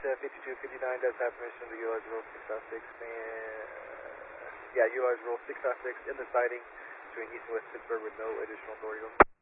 5259 does have permission to utilize Rule 6.6 and utilize Rule 6.6 in the sighting between East and West Pittsburgh with no additional authority.